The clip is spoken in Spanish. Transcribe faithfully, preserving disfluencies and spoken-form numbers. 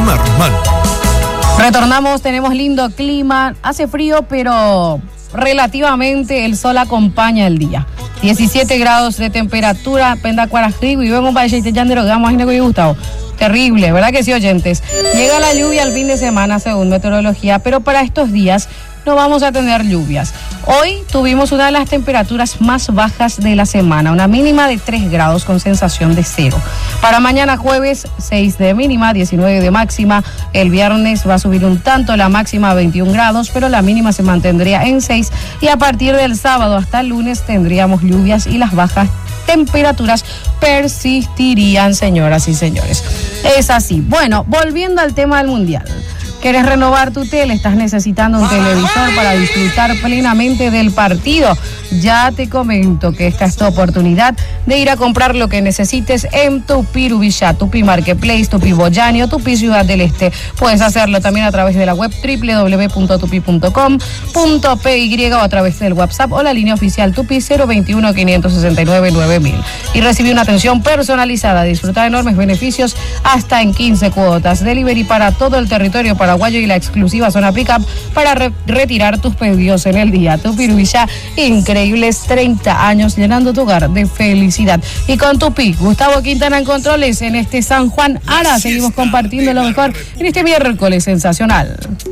Timerman. Retornamos, tenemos lindo clima, hace frío, pero relativamente el sol acompaña el día. diecisiete grados de temperatura, Pendacuarajigo y vemos para el Yandero, Gamo, y Gustavo. Terrible, ¿verdad que sí, oyentes? Llega la lluvia el fin de semana según meteorología, pero para estos días no vamos a tener lluvias. Hoy tuvimos una de las temperaturas más bajas de la semana, una mínima de tres grados con sensación de cero. Para mañana jueves, seis de mínima, diecinueve de máxima. El viernes va a subir un tanto, la máxima a veintiún grados, pero la mínima se mantendría en seis. Y a partir del sábado hasta el lunes tendríamos lluvias y las bajas temperaturas persistirían, señoras y señores. Es así. Bueno, volviendo al tema del Mundial. ¿Quieres renovar tu tele? ¿Estás necesitando un televisor para disfrutar plenamente del partido? Ya te comento que esta es tu oportunidad de ir a comprar lo que necesites en Tupi Rubilla, Tupi Marketplace, Tupi Boyani o Tupi Ciudad del Este. Puedes hacerlo también a través de la web doble u doble u doble u punto tupi punto com punto pe y o a través del WhatsApp o la línea oficial Tupi cero veintiuno, quinientos sesenta y nueve, nueve mil. Y recibir una atención personalizada, disfrutar enormes beneficios hasta en quince cuotas. Delivery para todo el territorio paraguayo y la exclusiva zona pickup para re- retirar tus pedidos en el día. Tupi Rubilla, increíbles treinta años llenando tu hogar de felicidad. Y con Tupi, Gustavo Quintana en controles en este San Juan Ara. Seguimos compartiendo lo mejor en este miércoles sensacional.